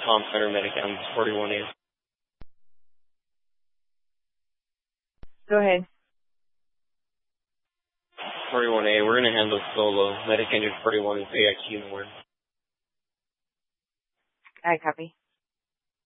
Tom Center Medic and 41A. Go ahead. 41A, we're going to handle solo. Medic engine 41 is AIQ nowhere. I copy.